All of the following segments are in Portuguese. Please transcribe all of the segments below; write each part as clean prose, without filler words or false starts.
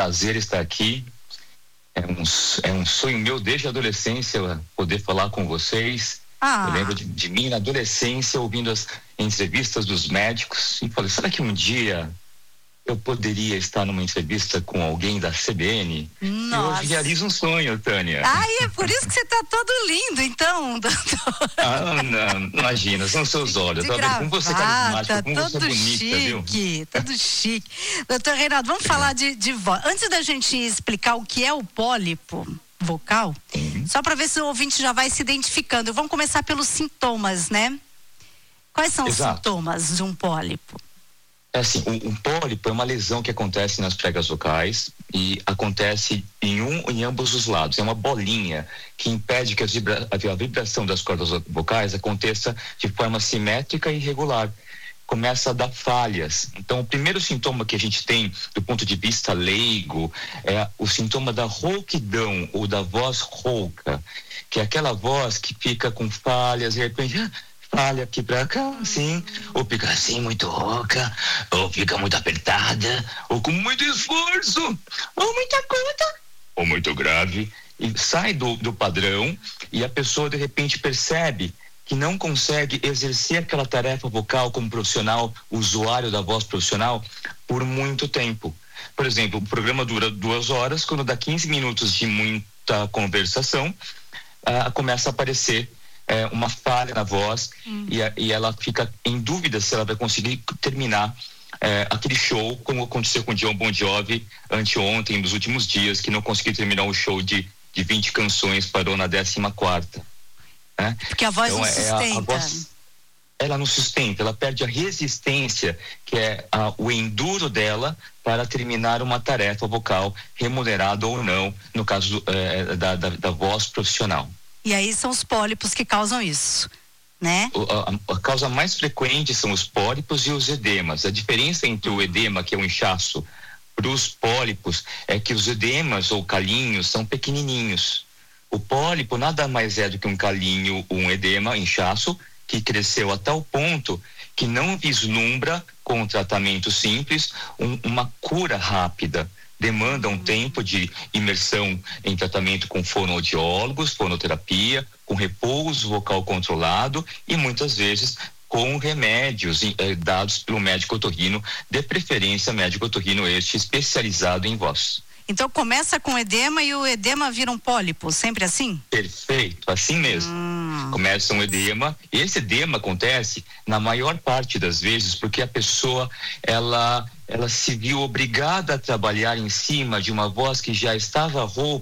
prazer estar aqui. É um sonho meu desde a adolescência poder falar com vocês. Eu lembro de mim na adolescência ouvindo as entrevistas dos médicos e falei, será que um dia eu poderia estar numa entrevista com alguém da CBN? Nossa. E hoje realizo um sonho, Tânia. É por isso que você tá todo lindo, então, doutor. Não, imagina, são seus olhos. Tá vendo como você é carismático, como você é bonita, chique, viu? Tudo chique. Doutor Reinaldo, vamos falar de voz. Antes da gente explicar o que é o pólipo vocal, só para ver se o ouvinte já vai se identificando. Vamos começar pelos sintomas, né? Quais são os sintomas de um pólipo? Assim, um pólipo é uma lesão que acontece nas pregas vocais e acontece em ambos os lados. É uma bolinha que impede que a vibração das cordas vocais aconteça de forma simétrica e irregular. Começa a dar falhas. Então, o primeiro sintoma que a gente tem do ponto de vista leigo é o sintoma da rouquidão ou da voz rouca, que é aquela voz que fica com falhas, de repente falha aqui pra cá, assim, ou fica assim muito rouca, ou fica muito apertada, ou com muito esforço, ou muito aguda, ou muito grave, e sai do padrão, e a pessoa de repente percebe que não consegue exercer aquela tarefa vocal como profissional, usuário da voz profissional, por muito tempo. Por exemplo, o programa dura 2 horas, quando dá 15 minutos de muita conversação, começa a aparecer uma falha na voz e ela fica em dúvida se ela vai conseguir terminar aquele show, como aconteceu com o John Bon Jovi anteontem, nos últimos dias, que não conseguiu terminar o show de 20 canções, parou na 14ª. Né? Porque a voz então, não sustenta. A voz, ela não sustenta, ela perde a resistência, que é o enduro dela para terminar uma tarefa vocal, remunerada ou não, no caso da voz profissional. E aí são os pólipos que causam isso, né? A causa mais frequente são os pólipos e os edemas. A diferença entre o edema, que é um inchaço, para os pólipos é que os edemas ou calinhos são pequenininhos. O pólipo nada mais é do que um calinho, um edema, inchaço, que cresceu a tal ponto que não vislumbra, com um tratamento simples, uma cura rápida. Demanda um tempo de imersão em tratamento com fonoaudiólogos, fonoterapia, com repouso vocal controlado e muitas vezes com remédios dados pelo médico otorrino, de preferência médico otorrino este especializado em voz. Então começa com edema e o edema vira um pólipo, sempre assim? Perfeito, assim mesmo. Começa um edema, e esse edema acontece na maior parte das vezes porque a pessoa, ela se viu obrigada a trabalhar em cima de uma voz que já estava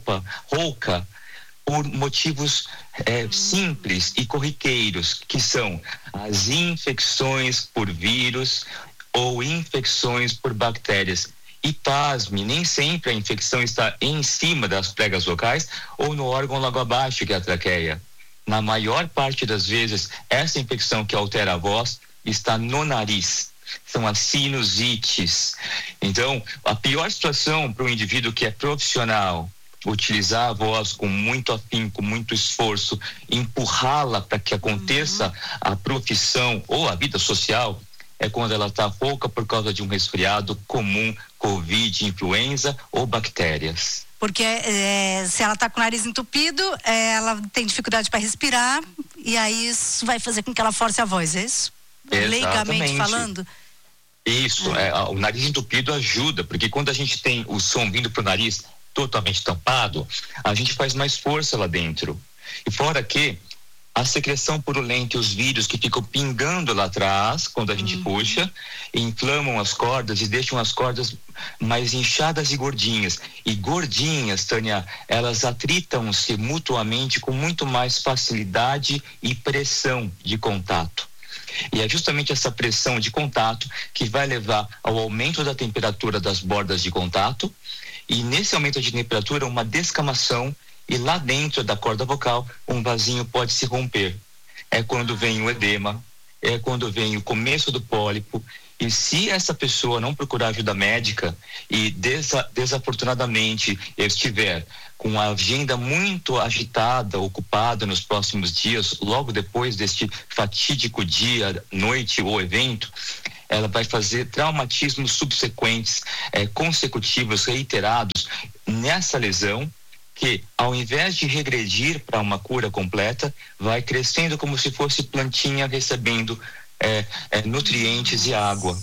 rouca, por motivos simples e corriqueiros, que são as infecções por vírus ou infecções por bactérias. E pasme, nem sempre a infecção está em cima das pregas vocais ou no órgão logo abaixo, que é a traqueia. Na maior parte das vezes, essa infecção que altera a voz está no nariz. São as sinusites. Então, a pior situação para o indivíduo que é profissional, utilizar a voz com muito afinco, com muito esforço, empurrá-la para que aconteça a profissão ou a vida social, é quando ela está rouca por causa de um resfriado comum, Covid, influenza ou bactérias. Porque se ela está com o nariz entupido, ela tem dificuldade para respirar e aí isso vai fazer com que ela force a voz, é isso? Leigamente falando? Isso, o nariz entupido ajuda, porque quando a gente tem o som vindo pro nariz totalmente tampado, a gente faz mais força lá dentro. E fora que a secreção purulenta e os vírus que ficam pingando lá atrás, quando a gente puxa, inflamam as cordas e deixam as cordas mais inchadas e gordinhas. E gordinhas, Tânia, elas atritam-se mutuamente com muito mais facilidade e pressão de contato. E é justamente essa pressão de contato que vai levar ao aumento da temperatura das bordas de contato, e nesse aumento de temperatura, uma descamação, e lá dentro da corda vocal, um vasinho pode se romper. É quando vem o edema, é quando vem o começo do pólipo, e se essa pessoa não procurar ajuda médica e desafortunadamente estiver com a agenda muito agitada, ocupada nos próximos dias, logo depois deste fatídico dia, noite ou evento, ela vai fazer traumatismos subsequentes, consecutivos, reiterados, nessa lesão que, ao invés de regredir para uma cura completa, vai crescendo como se fosse plantinha recebendo nutrientes e água.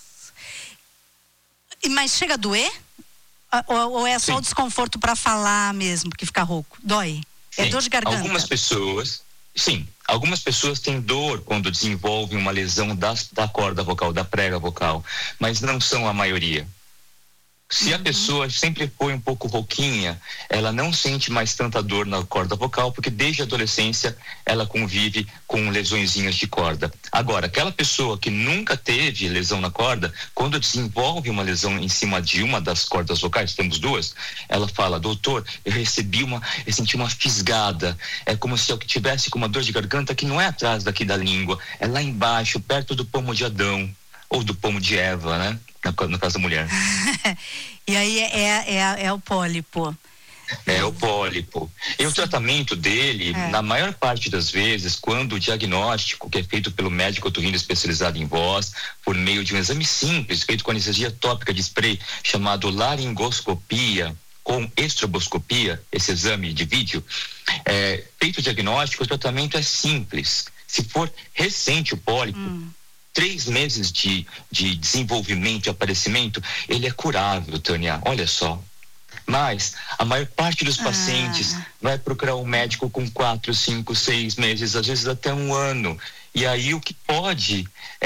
Mas chega a doer? Ou é só o desconforto para falar mesmo, que fica rouco? Dói? É dor de garganta? Algumas pessoas têm dor quando desenvolvem uma lesão da corda vocal, da prega vocal, mas não são a maioria. Se a pessoa sempre foi um pouco rouquinha, ela não sente mais tanta dor na corda vocal, porque desde a adolescência ela convive com lesõezinhas de corda. Agora, aquela pessoa que nunca teve lesão na corda, quando desenvolve uma lesão em cima de uma das cordas vocais, temos duas, ela fala: doutor, eu senti uma fisgada, é como se eu tivesse com uma dor de garganta que não é atrás daqui da língua, é lá embaixo, perto do pomo de Adão, ou do pomo de Eva, né? No caso da mulher. E aí é o pólipo. É o pólipo. E o tratamento dele, na maior parte das vezes, quando o diagnóstico, que é feito pelo médico otorrino especializado em voz, por meio de um exame simples, feito com anestesia tópica de spray, chamado laringoscopia, com estroboscopia, esse exame de vídeo, feito o diagnóstico, o tratamento é simples. Se for recente o pólipo, 3 meses de desenvolvimento e aparecimento, ele é curável, Tânia, olha só. Mas a maior parte dos pacientes vai procurar um médico com 4, 5, 6 meses, às vezes até 1 ano. E aí o que pode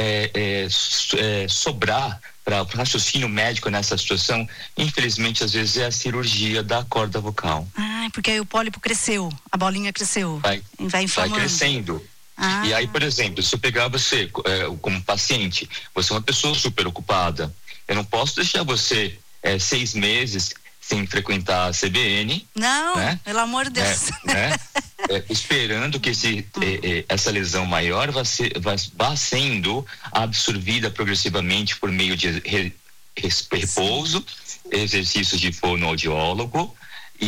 sobrar para o raciocínio médico nessa situação, infelizmente, às vezes é a cirurgia da corda vocal. Porque aí o pólipo cresceu, a bolinha cresceu, vai inflamando. Vai crescendo. E aí, por exemplo, se eu pegar você como paciente, você é uma pessoa super ocupada, eu não posso deixar você 6 meses sem frequentar a CBN. Não, né? Pelo amor de Deus. Esperando que essa lesão maior vá sendo absorvida progressivamente por meio de repouso, exercícios de fonoaudiólogo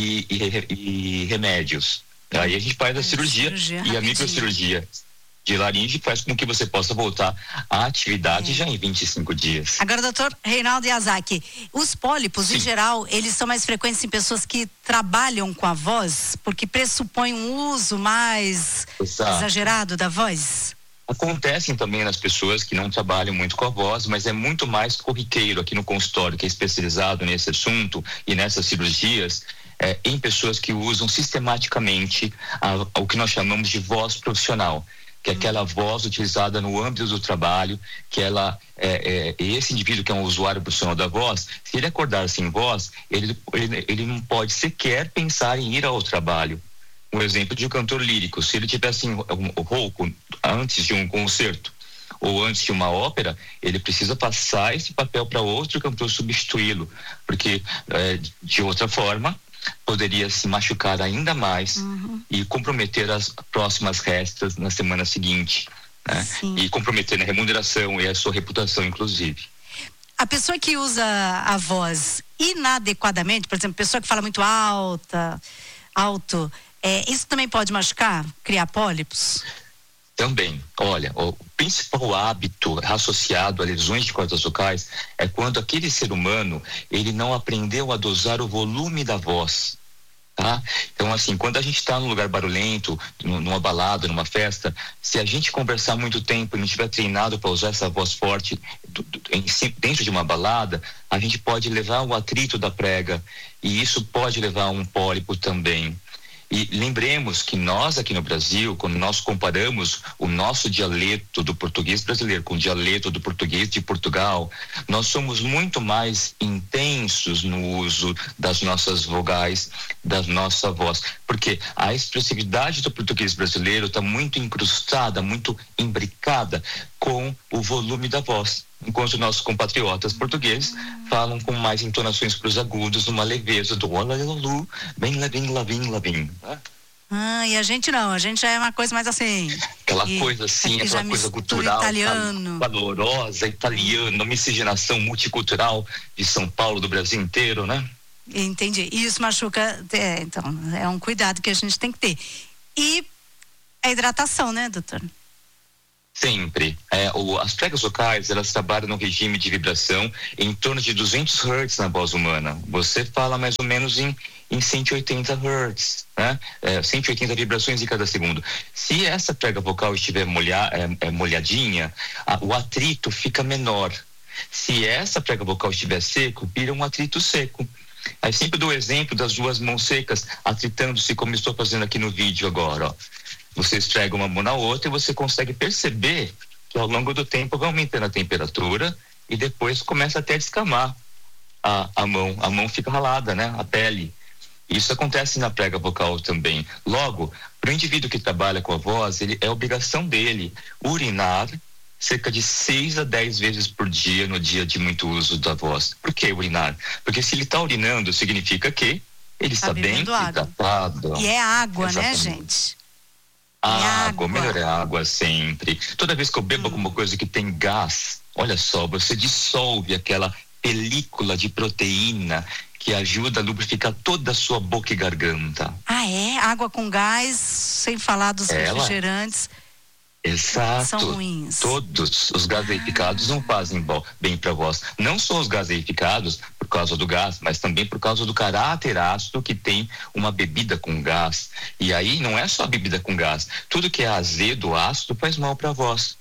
e remédios. Aí a gente faz a cirurgia e a microcirurgia de laringe faz com que você possa voltar à atividade já em 25 dias. Agora, doutor Reinaldo Yazaki, os pólipos, em geral, eles são mais frequentes em pessoas que trabalham com a voz, porque pressupõe um uso mais exagerado da voz? Acontecem também nas pessoas que não trabalham muito com a voz, mas é muito mais corriqueiro aqui no consultório, que é especializado nesse assunto e nessas cirurgias, em pessoas que usam sistematicamente o que nós chamamos de voz profissional, que é aquela voz utilizada no âmbito do trabalho, que esse indivíduo que é um usuário profissional da voz, se ele acordar sem voz, ele não pode sequer pensar em ir ao trabalho. Um exemplo de um cantor lírico, se ele tivesse rouco antes de um concerto ou antes de uma ópera, ele precisa passar esse papel para outro cantor substituí-lo, porque de outra forma poderia se machucar ainda mais e comprometer as próximas restas na semana seguinte, né? E comprometer a remuneração e a sua reputação, inclusive. A pessoa que usa a voz inadequadamente, por exemplo, pessoa que fala muito alto, isso também pode machucar, criar pólipos? Também. Olha, o principal hábito associado a lesões de cordas vocais é quando aquele ser humano, ele não aprendeu a dosar o volume da voz, tá? Então, assim, quando a gente está num lugar barulhento, numa balada, numa festa, se a gente conversar muito tempo e não estiver treinado para usar essa voz forte dentro de uma balada, a gente pode levar o atrito da prega e isso pode levar a um pólipo também. E lembremos que nós aqui no Brasil, quando nós comparamos o nosso dialeto do português brasileiro com o dialeto do português de Portugal, nós somos muito mais intensos no uso das nossas vogais, da nossa voz, porque a expressividade do português brasileiro está muito incrustada, muito imbricada com o volume da voz, enquanto nossos compatriotas portugueses falam com mais entonações para os agudos, numa leveza do olalalu, bem lavim. E a gente não, a gente já é uma coisa mais assim. Aquela coisa assim, aquela coisa cultural, italiano, valorosa, italiana, uma miscigenação multicultural de São Paulo, do Brasil inteiro, né? Entendi. E isso machuca, então, é um cuidado que a gente tem que ter. E a hidratação, né, doutor? Sempre. As pregas vocais, elas trabalham no regime de vibração em torno de 200 Hz na voz humana. Você fala mais ou menos em 180 Hz, né? 180 vibrações em cada segundo. Se essa prega vocal estiver molhadinha, o atrito fica menor. Se essa prega vocal estiver seco, vira um atrito seco. Aí sempre dou o exemplo das duas mãos secas atritando-se, como estou fazendo aqui no vídeo agora, ó. Você esfrega uma mão na outra e você consegue perceber que ao longo do tempo vai aumentando a temperatura e depois começa até a descamar a mão. A mão fica ralada, né? A pele. Isso acontece na prega vocal também. Logo, para o indivíduo que trabalha com a voz, é obrigação dele urinar cerca de 6 a 10 vezes por dia no dia de muito uso da voz. Por que urinar? Porque se ele está urinando, significa que ele está bem hidratado. E é água, né, gente? Água, melhor é água sempre. Toda vez que eu bebo alguma coisa que tem gás, olha só, você dissolve aquela película de proteína que ajuda a lubrificar toda a sua boca e garganta. Água com gás, sem falar dos refrigerantes. Exato. São ruins. Todos os gaseificados não fazem bem para a voz. Não só os gaseificados por causa do gás, mas também por causa do caráter ácido que tem uma bebida com gás. E aí não é só a bebida com gás. Tudo que é azedo, ácido, faz mal para a voz.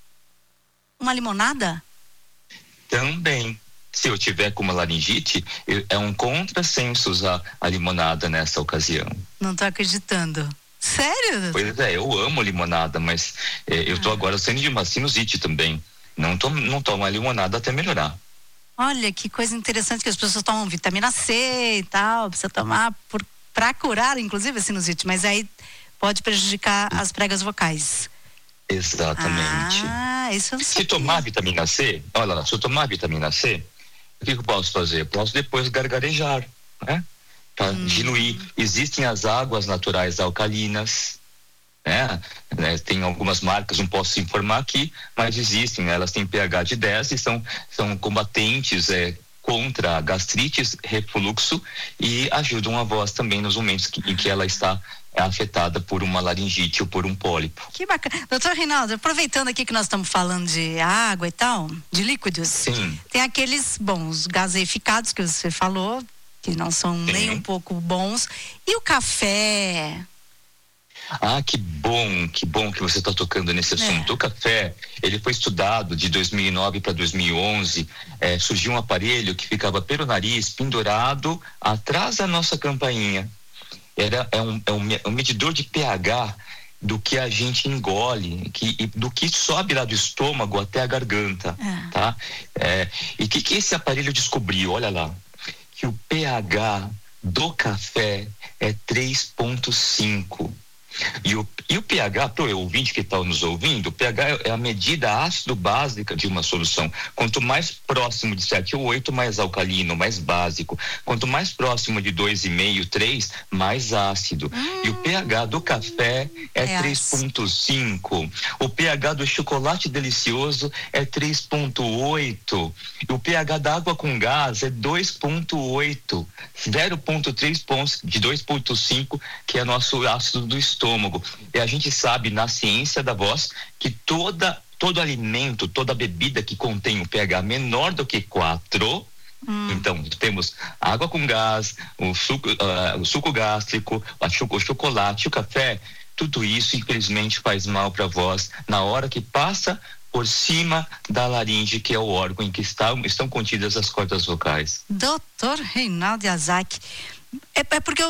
Uma limonada? Também. Se eu tiver com uma laringite, é um contrassenso usar a limonada nessa ocasião. Não tô acreditando. Sério? Pois é, eu amo limonada, mas eu tô agora saindo de uma sinusite também. Não tomo a limonada até melhorar. Olha, que coisa interessante que as pessoas tomam vitamina C e tal, precisa tomar para curar, inclusive, a sinusite, mas aí pode prejudicar as pregas vocais. Exatamente. Isso eu não sabia. Se tomar vitamina C, olha lá, se eu tomar vitamina C, o que eu posso fazer? Eu posso depois gargarejar, né? Para diluir. Existem as águas naturais alcalinas, né? Tem algumas marcas, não posso informar aqui, mas existem, elas têm pH de 10 e são combatentes contra gastrites, refluxo e ajudam a voz também nos momentos em que ela está afetada por uma laringite ou por um pólipo. Que bacana. Doutor Reinaldo, aproveitando aqui que nós estamos falando de água e tal, de líquidos, sim, tem aqueles bons gaseificados que você falou, que não são nem um pouco bons. E o café? Que bom que você está tocando nesse assunto. O café, ele foi estudado de 2009 para 2011, surgiu um aparelho que ficava pelo nariz, pendurado atrás da nossa campainha. É um medidor de pH do que a gente engole, do que sobe lá do estômago até a garganta, tá? E o que esse aparelho descobriu? Olha lá, que o pH do café é 3,5. E o pH, para o ouvinte que está nos ouvindo, o pH é a medida ácido básica de uma solução. Quanto mais próximo de 7 ou 8, mais alcalino, mais básico. Quanto mais próximo de 2,5, 3, mais ácido. E o pH do café é 3,5. O pH do chocolate delicioso é 3,8. E o pH da água com gás é 2,8. 0,3 pontos de 2,5, que é nosso ácido do estômago. E a gente sabe na ciência da voz que todo alimento, toda bebida que contém um pH menor do que 4, então temos água com gás, o suco gástrico, o chocolate, o café, tudo isso infelizmente faz mal para a voz na hora que passa por cima da laringe, que é o órgão em que estão contidas as cordas vocais. Doutor Reinaldo Yazaki, é porque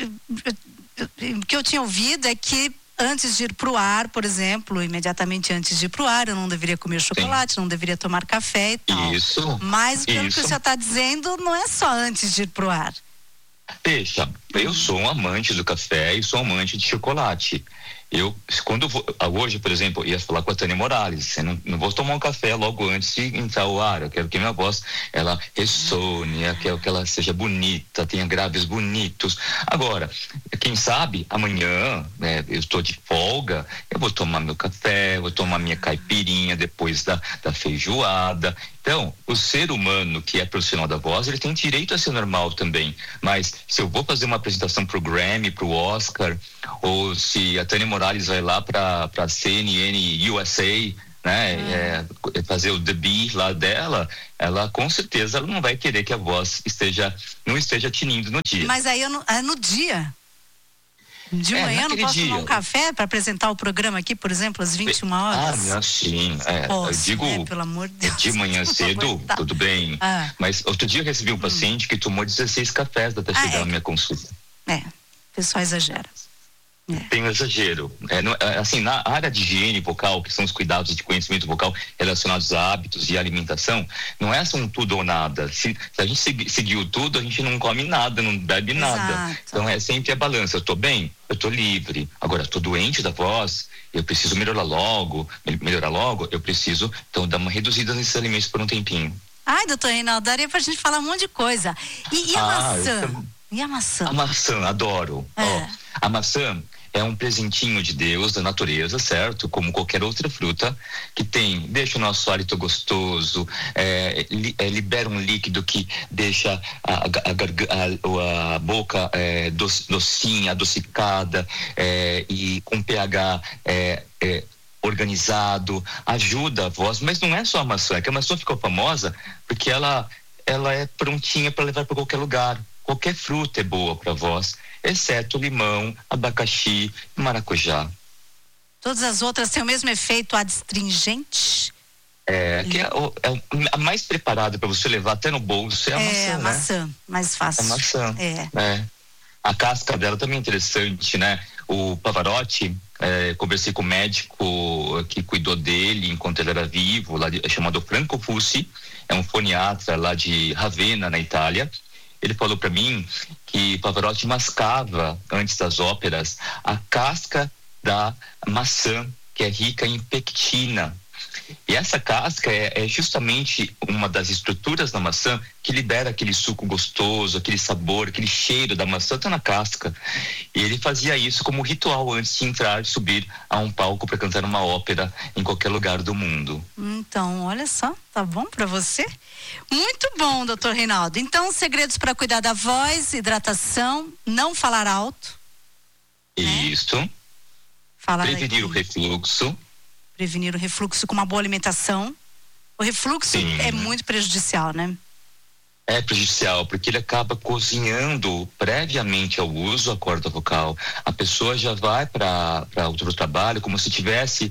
o que eu tinha ouvido é que antes de ir pro ar, por exemplo, imediatamente antes de ir pro ar, eu não deveria comer chocolate, não deveria tomar café e tal. Isso. Mas pelo que o senhor está dizendo, não é só antes de ir pro ar. Veja, eu sou um amante do café e sou um amante de chocolate. Hoje, por exemplo, eu ia falar com a Tânia Morales, eu não vou tomar um café logo antes de entrar ao ar, eu quero que minha voz, ela ressone, eu quero que ela seja bonita, tenha graves bonitos. Agora, quem sabe, amanhã, eu estou de folga, eu vou tomar meu café, vou tomar minha caipirinha depois da feijoada, Então, o ser humano que é profissional da voz, ele tem direito a ser normal também. Mas se eu vou fazer uma apresentação pro Grammy, pro Oscar, ou se a Tânia Morales vai lá para CNN USA, né, fazer o debut lá dela, ela com certeza ela não vai querer que a voz não esteja tinindo no dia. Mas aí no dia? De manhã eu não posso tomar um café para apresentar o programa aqui, por exemplo, às 21 horas? Ah, sim. Posso, eu digo, pelo amor de Deus. De manhã cedo, tudo bem. Mas outro dia eu recebi um paciente que tomou 16 cafés até chegar na minha consulta. O pessoal exagera. Tem um exagero. Assim, na área de higiene vocal, que são os cuidados de conhecimento vocal relacionados a hábitos e alimentação, não é só um tudo ou nada. Se a gente seguiu tudo, a gente não come nada, não bebe nada. Então é sempre a balança. Eu tô bem? Eu tô livre. Agora, tô doente da voz, eu preciso melhorar logo, eu preciso, então, dar uma reduzida nesses alimentos por um tempinho. Ai, doutor Reinaldo, daria pra gente falar um monte de coisa. E a maçã? E a maçã? A maçã, adoro. A maçã é um presentinho de Deus, da natureza, certo? Como qualquer outra fruta, que deixa o nosso hálito gostoso, libera um líquido que deixa a boca docinha, adocicada, e com pH organizado, ajuda a voz, mas não é só a maçã, é que a maçã ficou famosa porque ela é prontinha para levar para qualquer lugar. Qualquer fruta é boa para a voz, exceto limão, abacaxi e maracujá. Todas as outras têm o mesmo efeito adstringente? A mais preparada para você levar até no bolso é a maçã, a maçã, mais fácil. A maçã, A casca dela também é interessante, né? O Pavarotti, conversei com o médico que cuidou dele enquanto ele era vivo, chamado Franco Fussi, é um foniatra lá de Ravenna, na Itália. Ele falou para mim que Pavarotti mascava, antes das óperas, a casca da maçã, que é rica em pectina. E essa casca é justamente uma das estruturas da maçã que libera aquele suco gostoso, aquele sabor, aquele cheiro da maçã, tá na casca. E ele fazia isso como ritual antes de entrar e subir a um palco para cantar uma ópera em qualquer lugar do mundo. Então, olha só, tá bom para você? Muito bom, doutor Reinaldo. Então, segredos para cuidar da voz, hidratação, não falar alto. Isso. Né? Prevenir o refluxo. Prevenir o refluxo com uma boa alimentação. O refluxo é muito prejudicial, né? É prejudicial, porque ele acaba cozinhando previamente ao uso a corda vocal. A pessoa já vai para outro trabalho como se tivesse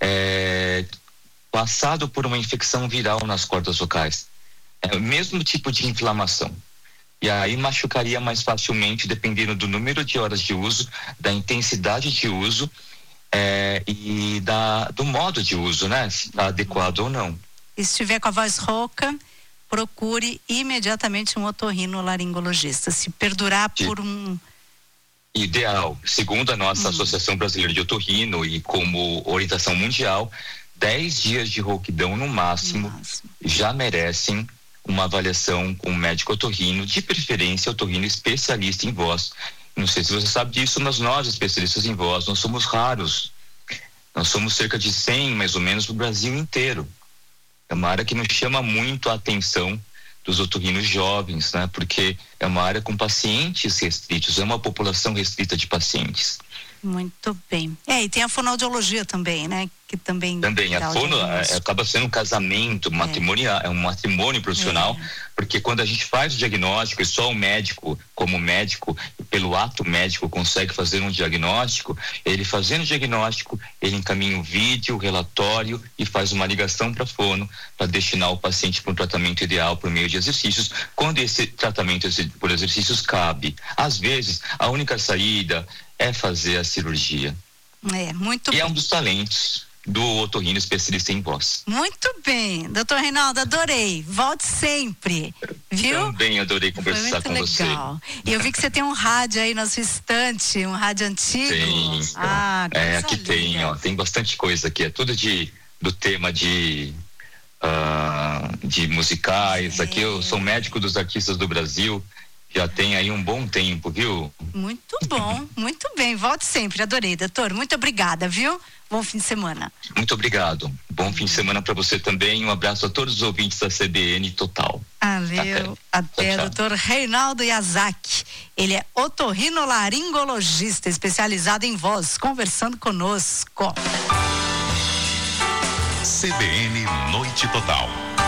passado por uma infecção viral nas cordas vocais. É o mesmo tipo de inflamação. E aí machucaria mais facilmente, dependendo do número de horas de uso, da intensidade de uso, e do modo de uso, né? Se está adequado ou não. E se estiver com a voz rouca, procure imediatamente um otorrinolaringologista. Se perdurar por um... Ideal, segundo a nossa Associação Brasileira de Otorrino e como orientação mundial, 10 dias de rouquidão no máximo já merecem uma avaliação com um médico otorrino, de preferência otorrino especialista em voz. Não sei se você sabe disso, mas nós, especialistas em voz, nós somos raros. Nós somos cerca de 100, mais ou menos, no Brasil inteiro. É uma área que nos chama muito a atenção dos otorrinos jovens, né? Porque é uma área com pacientes restritos, é uma população restrita de pacientes. Muito bem. E tem a fonoaudiologia também, né? Que também a fono acaba sendo um casamento matrimonial, é um matrimônio profissional, porque quando a gente faz o diagnóstico e só o médico, como médico, pelo ato médico consegue fazer um diagnóstico, ele fazendo o diagnóstico, ele encaminha o vídeo, o relatório e faz uma ligação para a fono para destinar o paciente para um tratamento ideal por meio de exercícios, quando esse tratamento por exercícios cabe. Às vezes, a única saída é fazer a cirurgia. Muito bem. E é um dos talentos do otorrino especialista em voz. Muito bem, doutor Reinaldo, adorei. Volte sempre, viu? Também adorei conversar com você. Legal. E eu vi que você tem um rádio aí na sua estante, um rádio antigo. Tem. Aqui tem, tem bastante coisa aqui. É tudo do tema de musicais. Aqui eu sou médico dos artistas do Brasil. Já tem aí um bom tempo, viu? Muito bom, muito bem. Volte sempre, adorei, doutor. Muito obrigada, viu? Bom fim de semana. Muito obrigado. Bom fim de semana para você também. Um abraço a todos os ouvintes da CBN Total. Valeu. Até doutor Reinaldo Yazaki. Ele é otorrinolaringologista, especializado em voz, conversando conosco. CBN Noite Total.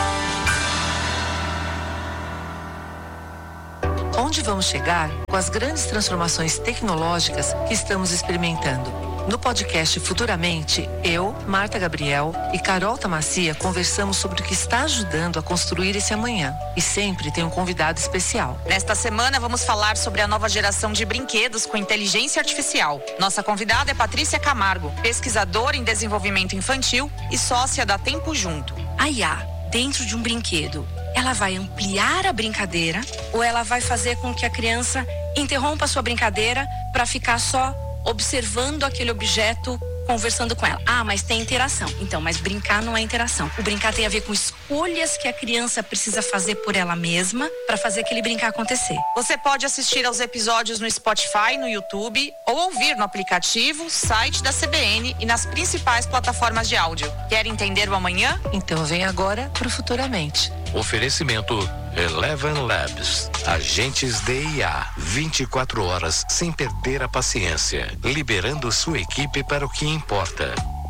Onde vamos chegar com as grandes transformações tecnológicas que estamos experimentando? No podcast Futuramente, eu, Marta Gabriel e Carol Tamacia conversamos sobre o que está ajudando a construir esse amanhã. E sempre tem um convidado especial. Nesta semana vamos falar sobre a nova geração de brinquedos com inteligência artificial. Nossa convidada é Patrícia Camargo, pesquisadora em desenvolvimento infantil e sócia da Tempo Junto. A IA, dentro de um brinquedo, ela vai ampliar a brincadeira ou ela vai fazer com que a criança interrompa a sua brincadeira para ficar só observando aquele objeto, conversando com ela? Ah, mas tem interação. Então, mas brincar não é interação. O brincar tem a ver com escolhas que a criança precisa fazer por ela mesma para fazer aquele brincar acontecer. Você pode assistir aos episódios no Spotify, no YouTube ou ouvir no aplicativo, site da CBN e nas principais plataformas de áudio. Quer entender o amanhã? Então vem agora pro Futuramente. Oferecimento Eleven Labs. Agentes de IA. 24 horas sem perder a paciência. Liberando sua equipe para o que importa.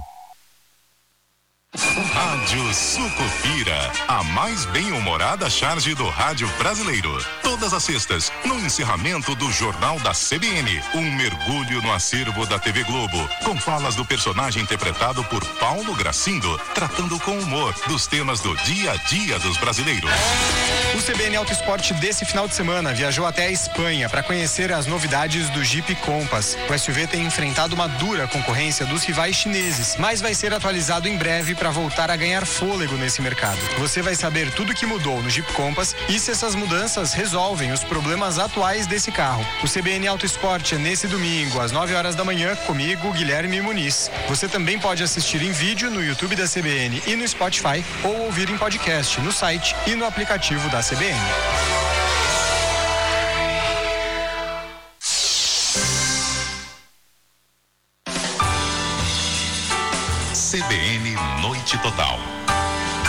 Rádio Sucupira, a mais bem-humorada charge do rádio brasileiro. Todas as sextas, no encerramento do Jornal da CBN, um mergulho no acervo da TV Globo, com falas do personagem interpretado por Paulo Gracindo, tratando com humor dos temas do dia a dia dos brasileiros. O CBN Auto Esporte desse final de semana viajou até a Espanha para conhecer as novidades do Jeep Compass. O SUV tem enfrentado uma dura concorrência dos rivais chineses, mas vai ser atualizado em breve para voltar a ganhar fôlego nesse mercado. Você vai saber tudo que mudou no Jeep Compass e se essas mudanças resolvem os problemas atuais desse carro. O CBN Auto Esporte é nesse domingo, às 9 horas da manhã, comigo, Guilherme Muniz. Você também pode assistir em vídeo no YouTube da CBN e no Spotify ou ouvir em podcast no site e no aplicativo da CBN. CBN Noite Total.